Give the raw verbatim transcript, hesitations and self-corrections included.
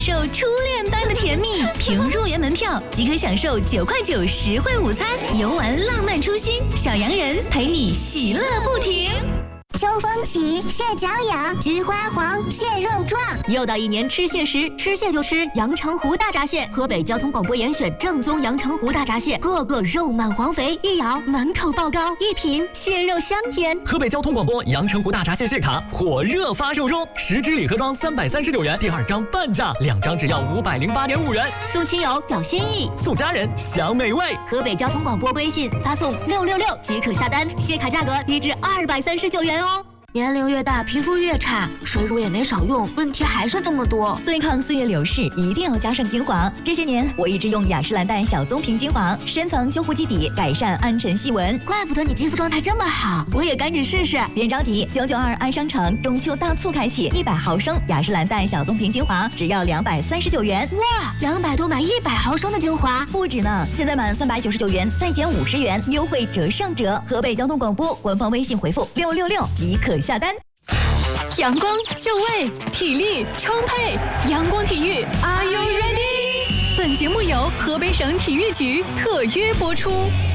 受初恋般的甜蜜，凭入园门票即可享受九块九实惠午餐，游玩浪漫初心，小洋人陪你喜乐不停。 秋风起，蟹脚痒，菊花黄，蟹肉壮。 又到一年吃蟹时，吃蟹就吃阳澄湖大闸蟹。河北交通广播严选正宗阳澄湖大闸蟹，个个肉满黄肥，一咬满口爆膏，一品蟹肉香甜。 河北交通广播阳澄湖大闸蟹蟹卡火热发售中，十支礼盒装三百三十九元，第二张半价，两张只要五百零八点五元。 送亲友表心意， 送家人享美味。 河北交通广播微信发送六六六即可下单，蟹卡价格一至二百三十九元哦。年龄越大，皮肤越差，水乳也没少用，问题还是这么多。 对抗岁月流逝，一定要加上精华。这些年，我一直用雅诗兰黛小棕瓶精华，深层修护基底，改善暗沉细纹。 怪不得你肌肤状态这么好，我也赶紧试试。 别着急，九九二爱商城中秋大促开启，一百毫升雅诗兰黛小棕瓶精华只要两百三十九元。 哇，两百多买一百毫升的精华， 不止呢！现在满三百九十九元再减五十元，优惠折上折。河北交通广播官方微信回复六六六即可下单。 阳光就位，体力充沛，阳光体育 ，Are you ready？ 本节目由河北省体育局特约播出。